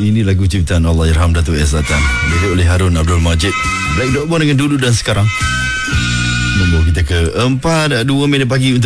Ini lagu ciptaan Allahyarham Datuk S. Satan, lirik oleh Harun Abdul Majid. Black Dog Bond dengan Dulu dan Sekarang membawa kita ke 4:02 pagi untuk